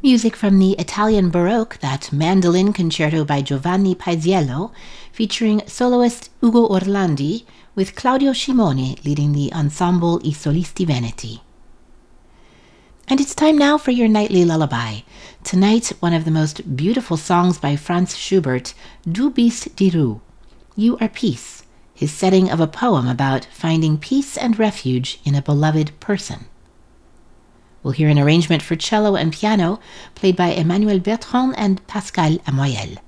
Music from the Italian Baroque, that mandolin concerto by Giovanni Paisiello, featuring soloist Ugo Orlandi, with Claudio Scimone leading the ensemble I Solisti Veneti. And it's time now for your nightly lullaby. Tonight, one of the most beautiful songs by Franz Schubert, Du bist die Ruhe, You Are Peace, his setting of a poem about finding peace and refuge in a beloved person. We'll hear an arrangement for cello and piano played by Emmanuel Bertrand and Pascal Amoyel.